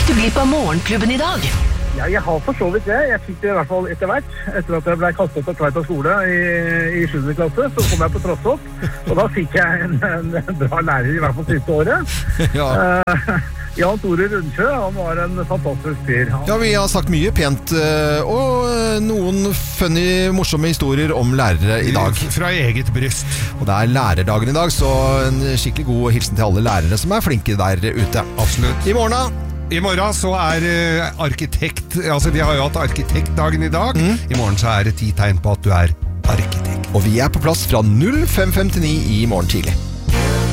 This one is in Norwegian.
du bli på Morgenklubben I dag? Ja, jeg har for så vidt det. Jeg fikk det I hvert fall etter hvert. Etter at jeg ble kastet på Tveita skole i 7. klasse, så kom jeg på Trossopp. Og da fikk jeg en bra lærer, I hvert fall siste året. Ja. Jan Tore Rundsjø, han var en fantastisk fyr. Ja, vi har sagt mye pent, og noen funny, morsomme historier om lærere I dag. Fra eget bryst. Og det lærerdagen I dag, så en skikkelig god hilsen til alle lærere som flinke der ute. Absolutt. I morgen da? I morgen så arkitekt, altså vi har jo hatt arkitektdagen I dag. I morgen så det 10 tegn på at du arkitekt. Og vi på plass fra 05:59 I morgen tidlig.